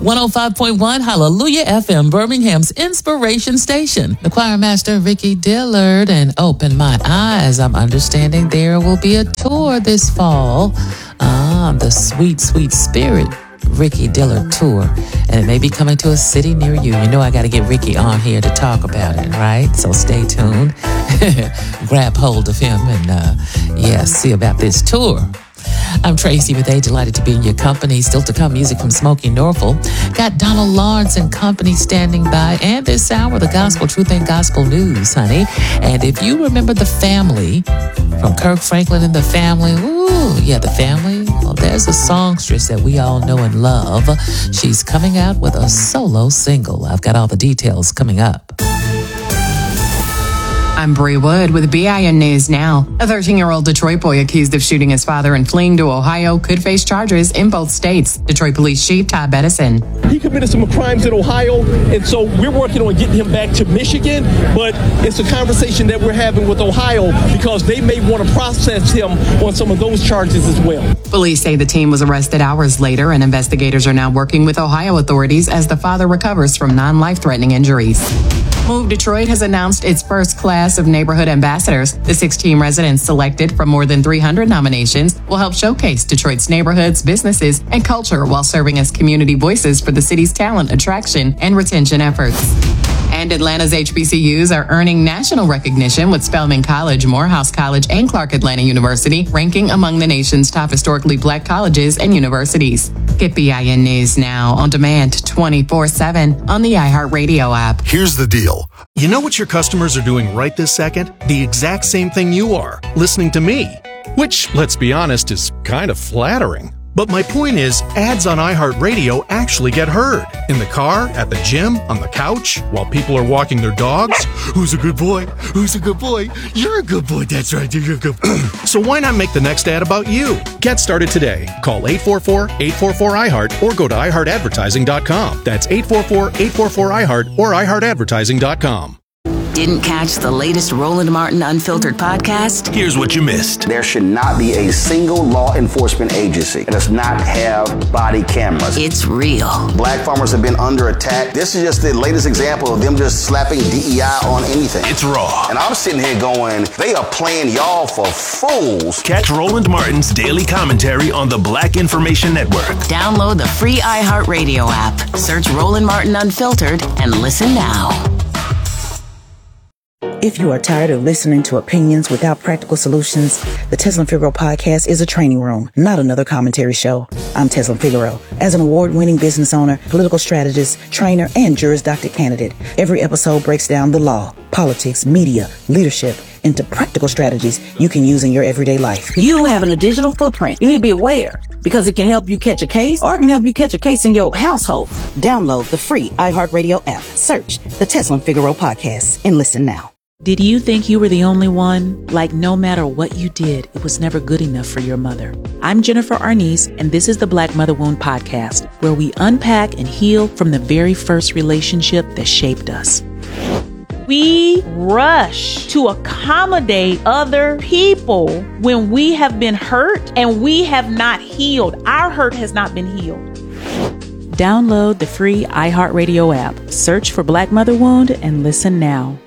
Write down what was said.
105.1 Hallelujah FM, Birmingham's inspiration station. The choir master, Ricky Dillard, and Open My Eyes. I'm understanding there will be a tour this fall. The Sweet, Sweet Spirit Ricky Dillard tour. And it may be coming to a city near you. You know I got to get Ricky on here to talk about it, right? So stay tuned. Grab hold of him and, see about this tour. I'm Tracy with A, delighted to be in your company. Still to come, music from Smokey Norfolk. Got Donald Lawrence and company standing by. And this hour, the Gospel Truth and Gospel News, honey. And if you remember The Family, from Kirk Franklin and The Family, The Family. Well, there's a songstress that we all know and love. She's coming out with a solo single. I've got all the details coming up. I'm Bree Wood with BIN News Now. A 13-year-old Detroit boy accused of shooting his father and fleeing to Ohio could face charges in both states. Detroit Police Chief Todd Bettison. He committed some crimes in Ohio, and so we're working on getting him back to Michigan, but it's a conversation that we're having with Ohio because they may want to process him on some of those charges as well. Police say the teen was arrested hours later, and investigators are now working with Ohio authorities as the father recovers from non-life-threatening injuries. Move Detroit has announced its first class of neighborhood ambassadors. The 16 residents selected from more than 300 nominations will help showcase Detroit's neighborhoods, businesses, and culture while serving as community voices for the city's talent attraction and retention efforts. And Atlanta's HBCUs are earning national recognition with Spelman College, Morehouse College, and Clark Atlanta University ranking among the nation's top historically black colleges and universities. Get BIN News Now on demand 24/7 on the iHeartRadio app. Here's the deal. You know what your customers are doing right this second? The exact same thing you are, listening to me. Which, let's be honest, is kind of flattering. But my point is, ads on iHeartRadio actually get heard. In the car, at the gym, on the couch, while people are walking their dogs. Who's a good boy? Who's a good boy? You're a good boy. That's right. You're a good boy. So why not make the next ad about you? Get started today. Call 844-844-iHeart or go to iHeartAdvertising.com. That's 844-844-iHeart or iHeartAdvertising.com. Didn't catch the latest Roland Martin Unfiltered podcast? Here's what you missed. There should not be a single law enforcement agency that does not have body cameras. It's real. Black farmers have been under attack. This is just the latest example of them just slapping DEI on anything. It's raw. And I'm sitting here going, they are playing y'all for fools. Catch Roland Martin's daily commentary on the Black Information Network. Download the free iHeartRadio app. Search Roland Martin Unfiltered and listen now. If you are tired of listening to opinions without practical solutions, the Teslin Figaro podcast is a training room, not another commentary show. I'm Teslin Figaro. As an award-winning business owner, political strategist, trainer, and Juris Doctor candidate, every episode breaks down the law, politics, media, leadership into practical strategies you can use in your everyday life. You having a digital footprint. You need to be aware because it can help you catch a case or it can help you catch a case in your household. Download the free iHeartRadio app. Search the Teslin Figaro podcast and listen now. Did you think you were the only one? Like no matter what you did, it was never good enough for your mother. I'm Jennifer Arnice, and this is the Black Mother Wound Podcast, where we unpack and heal from the very first relationship that shaped us. We rush to accommodate other people when we have been hurt and we have not healed. Our hurt has not been healed. Download the free iHeartRadio app. Search for Black Mother Wound and listen now.